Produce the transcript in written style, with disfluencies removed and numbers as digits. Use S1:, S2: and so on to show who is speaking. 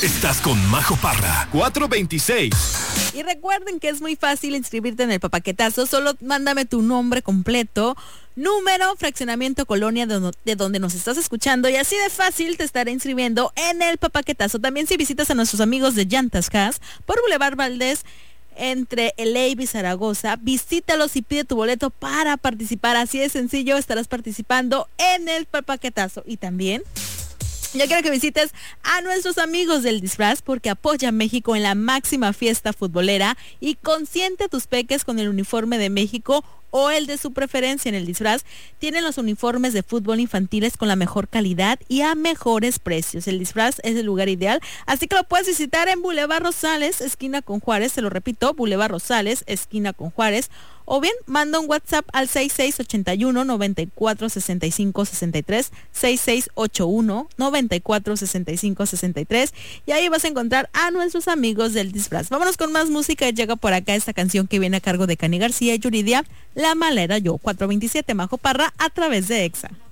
S1: Estás con Majo Parra, 426.
S2: Y recuerden que es muy fácil inscribirte en el Papaquetazo. Solo mándame tu nombre completo, número, fraccionamiento, colonia de donde nos estás escuchando, y así de fácil te estaré inscribiendo en el Papaquetazo. También si visitas a nuestros amigos de Llantas Gas por Boulevard Valdés entre El Eibe y Zaragoza, visítalos y pide tu boleto para participar. Así de sencillo, estarás participando en el Papaquetazo. Y también yo quiero que visites a nuestros amigos del disfraz, porque apoya a México en la máxima fiesta futbolera y consiente a tus peques con el uniforme de México o el de su preferencia. En el disfraz tienen los uniformes de fútbol infantiles con la mejor calidad y a mejores precios. El disfraz es el lugar ideal, así que lo puedes visitar en Boulevard Rosales, esquina con Juárez. Se lo repito, Boulevard Rosales, esquina con Juárez. O bien, manda un WhatsApp al 6681-946563, 6681-946563, y ahí vas a encontrar a nuestros amigos del disfraz. Vámonos con más música. Llega por acá esta canción que viene a cargo de Cani García y Yuridia, La Mala Era Yo. 427, Majo Parra, a través de EXA.